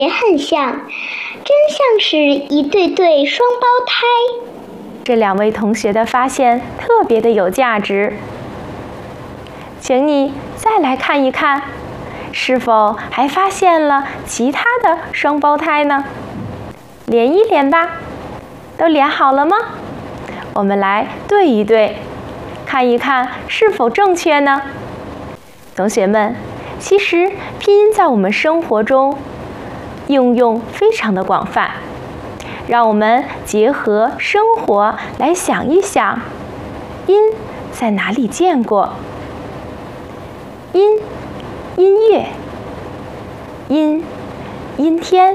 也很像，真像是一对对双胞胎。 这2位同学的发现特别的有价值，请你再来看一看，是否还发现了其他的双胞胎呢？连一连吧，都连好了吗？我们来对一对，看一看是否正确呢？同学们，其实拼音在我们生活中应用非常的广泛，让我们结合生活来想一想，音在哪里见过？音乐，阴天，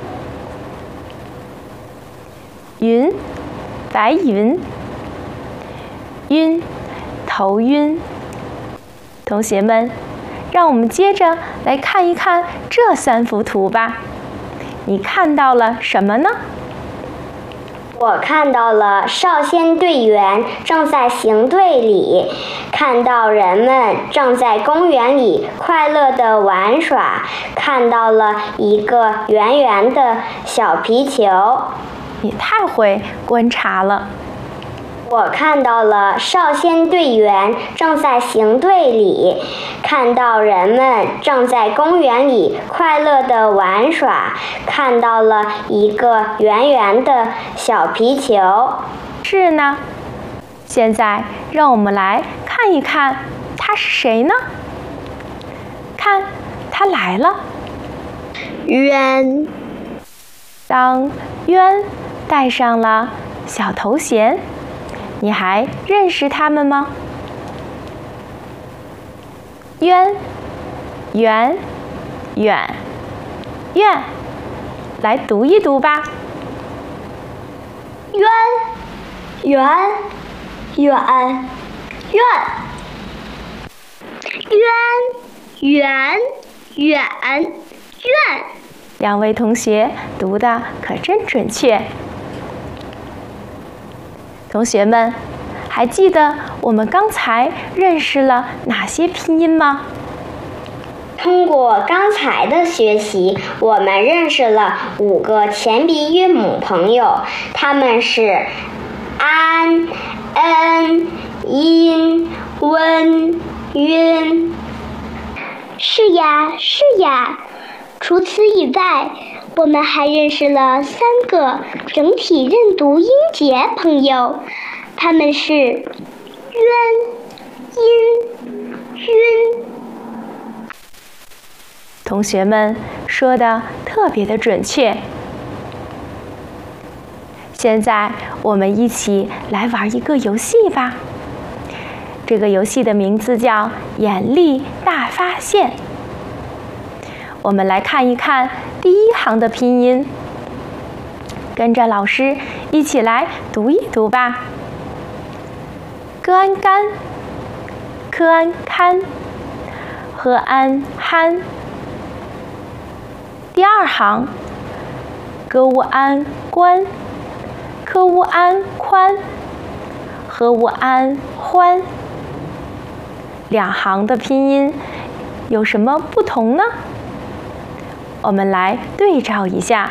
云白云，晕头晕。同学们，让我们接着来看一看这3幅图吧。你看到了什么呢？ 我看到了少先队员正在行队里，看到人们正在公园里快乐地玩耍，看到了一个圆圆的小皮球。 你太会观察了。 我看到了少先队员正在行队里，看到人们正在公园里快乐地玩耍，看到了一个圆圆的小皮球。 是呢。现在让我们来看一看他是谁呢？看，他来了。 渊。 当渊戴上了小头衔，你还认识他们吗？渊、圆、远、愿，来读一读吧。 渊、圆、远、愿。渊、圆、远、愿。 2位同学读的可真准确。同学们，还记得我们刚才认识了哪些拼音吗？ 通过刚才的学习，我们认识了5个前鼻韵母朋友，他们是安、恩、音、温、晕。 是呀，是呀。除此以外，我们还认识了3个整体认读音节朋友，他们是渊、阴、晕。 同学们说的特别的准确。现在我们一起来玩一个游戏吧。这个游戏的名字叫眼力大发现。我们来看一看第1行的拼音，跟着老师一起来读一读吧。歌安干，科安堪，和安憨。第2行，歌乌安关，科乌安宽，和乌安欢。2行的拼音有什么不同呢？我们来对照一下。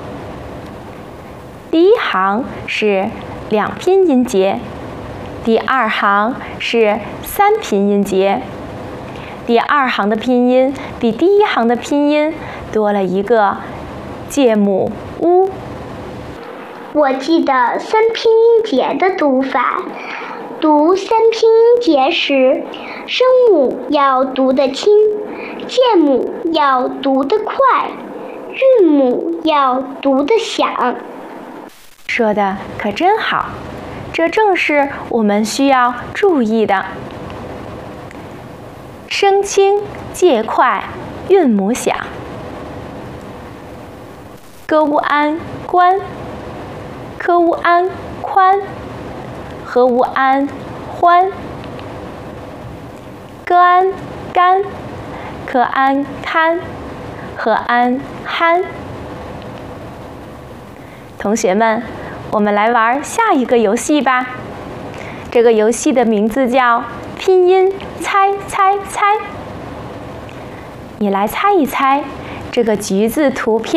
第1行是2拼音节，第2行是3拼音节。第2行的拼音比第1行的拼音多了一个介母乌。 我记得3拼音节的读法，读3拼音节时，声母要读得轻，介母要读得快，韵母要读得响。 说的可真好，这正是我们需要注意的。声轻介快，韵母响。歌乌安关，科乌安宽，和乌安欢。歌安干，科安堪，和安憨。同学们，我们来玩下一个游戏吧。这个游戏的名字叫拼音猜猜猜。你来猜一猜， 这个橘子图片。